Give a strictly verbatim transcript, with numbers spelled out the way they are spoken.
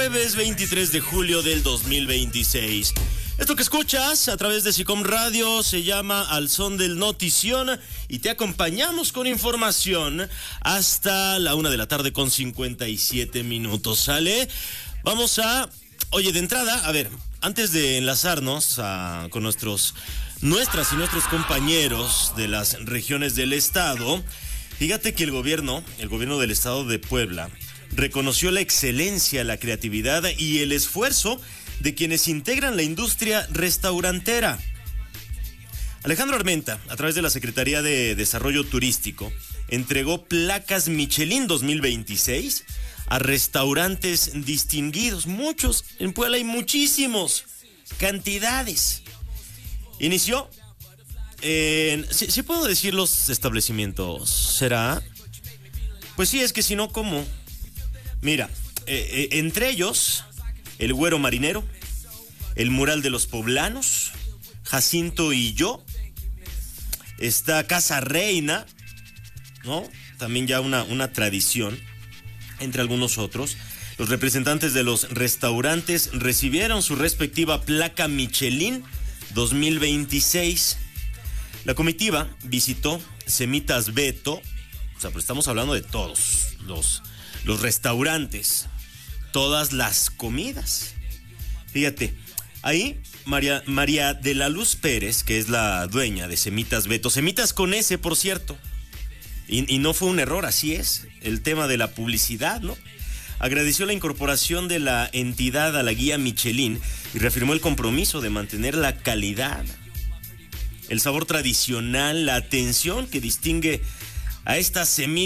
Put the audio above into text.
Jueves veintitrés de julio del dos mil veintiséis. Esto que escuchas a través de SICOM Radio se llama Al Son del Notición y te acompañamos con información hasta la una de la tarde con cincuenta y siete minutos. ¿Sale? Vamos a... Oye, de entrada, a ver, antes de enlazarnos a, con nuestros, nuestras y nuestros compañeros de las regiones del estado, fíjate que el gobierno, el gobierno del estado de Puebla, reconoció la excelencia, la creatividad y el esfuerzo de quienes integran la industria restaurantera. Alejandro Armenta, a través de la Secretaría de Desarrollo Turístico, entregó placas Michelin dos mil veintiséis a restaurantes distinguidos. Muchos, en Puebla hay muchísimos, cantidades. Inició, eh, ¿sí, sí puedo decir los establecimientos? ¿Será? Pues sí, es que si no, ¿cómo? Mira, eh, eh, entre ellos, el Güero Marinero, el Mural de los Poblanos, Jacinto y yo, está Casa Reina, ¿no? También ya una, una tradición, entre algunos otros. Los representantes de los restaurantes recibieron su respectiva placa Michelin dos mil veintiséis. La comitiva visitó Semitas Beto, o sea, pero estamos hablando de todos los... los restaurantes, todas las comidas. Fíjate, ahí María, María de la Luz Pérez, que es la dueña de Semitas Beto, Semitas con S, por cierto, y, y no fue un error, así es, el tema de la publicidad, ¿no? Agradeció la incorporación de la entidad a la guía Michelin y reafirmó el compromiso de mantener la calidad, el sabor tradicional, la atención que distingue a estas semitas